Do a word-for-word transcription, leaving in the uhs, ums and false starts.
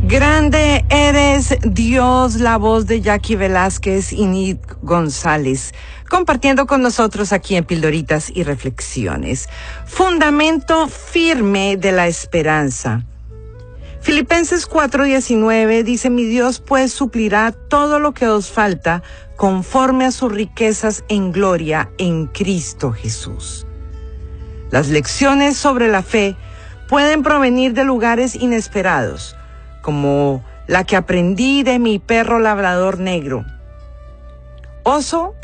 Grande eres Dios, la voz de Jackie Velázquez y Nick González, compartiendo con nosotros aquí en Pildoritas y Reflexiones. Fundamento firme de la esperanza. Filipenses cuatro diecinueve dice: mi Dios pues suplirá todo lo que os falta conforme a sus riquezas en gloria en Cristo Jesús. Las lecciones sobre la fe pueden provenir de lugares inesperados, como la que aprendí de mi perro labrador negro. Oso